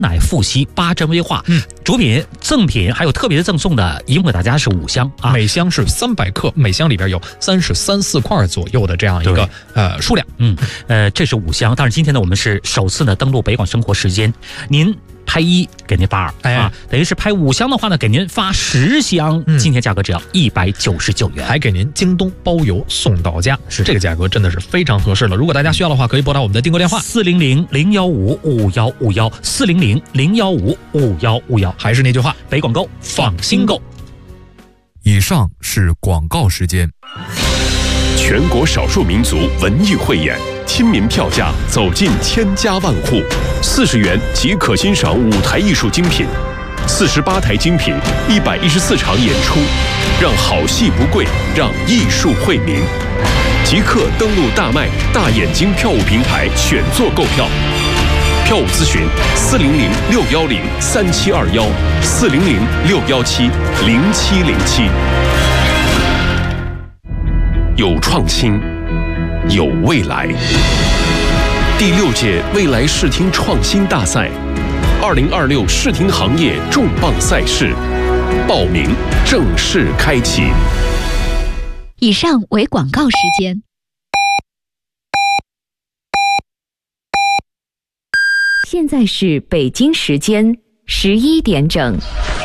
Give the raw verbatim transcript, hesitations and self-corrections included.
奶复吸八珍威化，嗯，主品、赠品还有特别的赠送的，一共给大家是五箱啊， 每箱是三百克，每箱里边有三十三四块左右的这样一个呃数量， 嗯，呃，这是五箱。但是今天呢，我们是首次呢登录北广生活时间，您拍一给您发二，哎啊，等于是拍五箱的话呢，给您发十箱，嗯、今天价格只要一百九十九元， 还给您京东包邮送到家，是这个价格真的是非常合适了。如果大家需要的话，可以拨打我们的订购电话四零零零幺五五幺五幺四零零零幺五五幺五幺， 还是那句话， 北广购放心购。 以上是广告时间。 全国少数民族文艺汇演，亲民票价走进千家万户，四十元即可欣赏舞台艺术精品，四十八台精品，一百一十四场演出，让好戏不贵，让艺术惠民。即刻登录大麦大眼睛票务平台选座购票，票务咨询四零零六幺零三七二幺四零零六幺七零七零七。有创新，有未来。第六届未来视听创新大赛，二零二六视听行业重磅赛事报名正式开启。 以上为广告时间。现在是北京时间十一点整。